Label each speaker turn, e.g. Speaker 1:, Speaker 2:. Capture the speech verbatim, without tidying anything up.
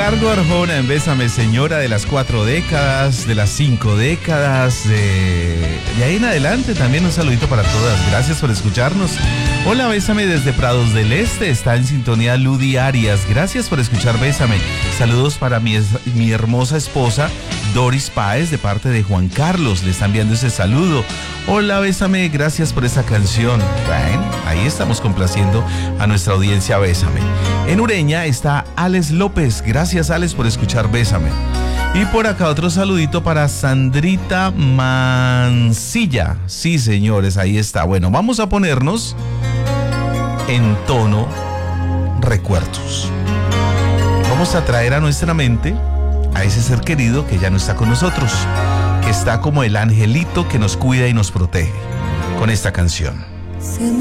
Speaker 1: Ricardo Arjona en Bésame, señora de las cuatro décadas, de las cinco décadas, de, de ahí en adelante también un saludito para todas. Gracias por escucharnos. Hola, Bésame desde Prados del Este, está en sintonía Ludi Arias. Gracias por escuchar Bésame. Saludos para mi, mi hermosa esposa Doris Páez de parte de Juan Carlos. Le están enviando ese saludo. Hola, Bésame, gracias por esa canción. Bueno, ahí estamos complaciendo a nuestra audiencia Bésame. En Ureña está Alex López. Gracias, Alex, por escuchar Bésame. Y por acá otro saludito para Sandrita Mancilla. Sí, señores, ahí está. Bueno, vamos a ponernos en tono recuerdos. Vamos a traer a nuestra mente a ese ser querido que ya no está con nosotros, que está como el angelito que nos cuida y nos protege, con esta canción.